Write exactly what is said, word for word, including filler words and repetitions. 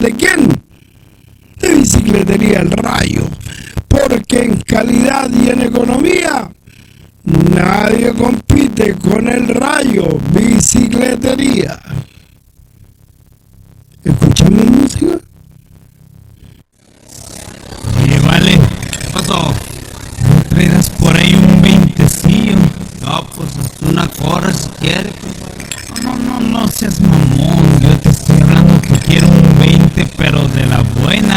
¿de quién? De Bicicletería El Rayo. Porque en calidad y en economía nadie compite con El Rayo. Bicicletería. ¿Escuchamos música? Oye, vale, ¿qué pasó? ¿Traerás por ahí un veintecillo? No, pues hasta una corra si quieres. No, no, no, no seas mamón. Yo te estoy hablando que quiero un veinte, pero de la buena.